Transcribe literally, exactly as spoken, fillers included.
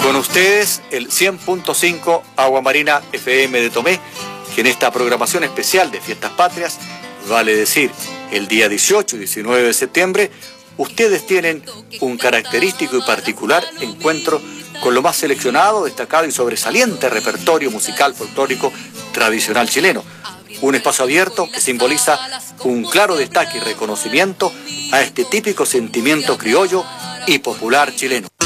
Con ustedes, el cien punto cinco Agua Marina F M de Tomé, que en esta programación especial de Fiestas Patrias, vale decir, el día dieciocho y diecinueve de septiembre, ustedes tienen un característico y particular encuentro con lo más seleccionado, destacado y sobresaliente repertorio musical folclórico tradicional chileno. Un espacio abierto que simboliza un claro destaque y reconocimiento a este típico sentimiento criollo y popular chileno.